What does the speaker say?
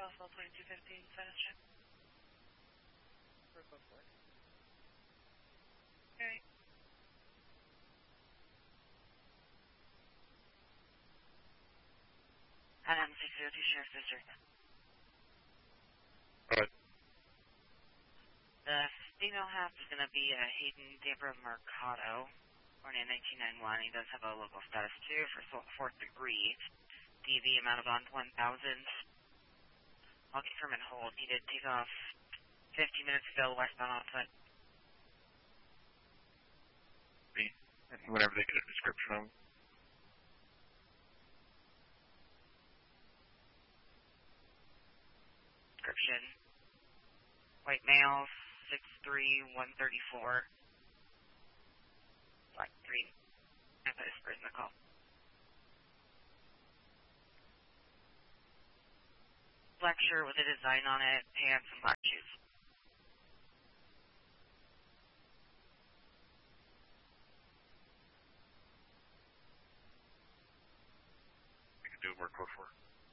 Buffalo 2215, status check. Go for it. Okay. And 602 Sheriff's District. Alright. The female half is going to be Hayden Deborah Mercado, born in 1991. He does have a local status 2 for 4th degree. DV amount of on 1,000. I'll confirm and hold. Needed take off 15 minutes ago, westbound on foot. Whenever they get a description of them. Description. White male, 6'3", 134. Black green. I put his in the call. Black shirt with a design on it, pants, and black shoes. We can do a more code for it.